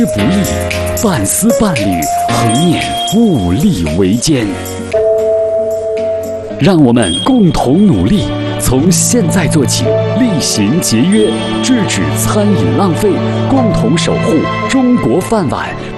不易，半丝半缕，恒念物力维艰。让我们共同努力，从现在做起，厉行节约，制止餐饮浪费，共同守护中国饭碗，